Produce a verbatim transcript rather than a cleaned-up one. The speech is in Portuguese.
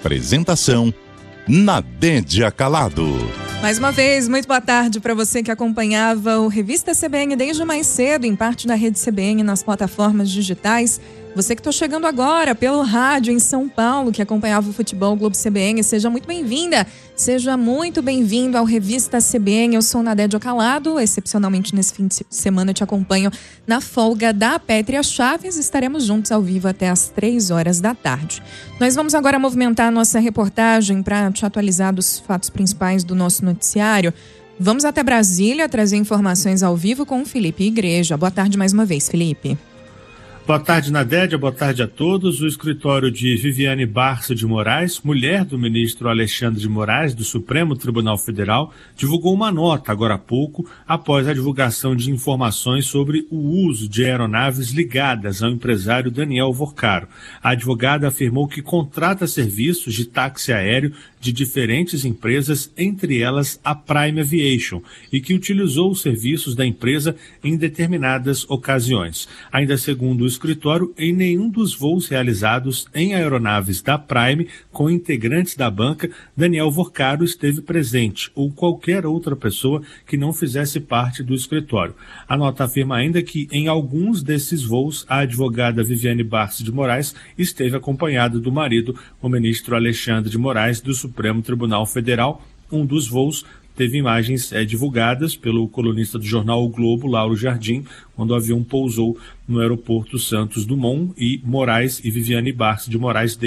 Apresentação: Nadédia Calado. Mais uma vez, muito boa tarde para você que acompanhava o Revista C B N desde mais cedo, em parte da Rede C B N nas plataformas digitais. Você que está chegando agora pelo rádio em São Paulo, que acompanhava o Futebol Globo C B N, seja muito bem-vinda, seja muito bem-vindo ao Revista C B N. Eu sou Nadédia Calado, excepcionalmente nesse fim de semana eu te acompanho na folga da Pétria Chaves. Estaremos juntos ao vivo até às três horas da tarde. Nós vamos agora movimentar a nossa reportagem para te atualizar dos fatos principais do nosso noticiário. Vamos até Brasília trazer informações ao vivo com o Felipe Igreja. Boa tarde mais uma vez, Felipe. Boa tarde, Nadédia. Boa tarde a todos. O escritório de Viviane Barça de Moraes, mulher do ministro Alexandre de Moraes, do Supremo Tribunal Federal, divulgou uma nota agora há pouco, após a divulgação de informações sobre o uso de aeronaves ligadas ao empresário Daniel Vorcaro. A advogada afirmou que contrata serviços de táxi aéreo de diferentes empresas, entre elas a Prime Aviation, e que utilizou os serviços da empresa em determinadas ocasiões. Ainda segundo o escritório, em nenhum dos voos realizados em aeronaves da Prime com integrantes da banca, Daniel Vorcaro esteve presente, ou qualquer outra pessoa que não fizesse parte do escritório. A nota afirma ainda que em alguns desses voos, a advogada Viviane Barça de Moraes esteve acompanhada do marido, o ministro Alexandre de Moraes, do Supremo Tribunal Federal. Um dos voos teve imagens é, divulgadas pelo colunista do jornal O Globo, Lauro Jardim, quando o avião pousou no aeroporto Santos Dumont, e Moraes e Viviane Barça de Moraes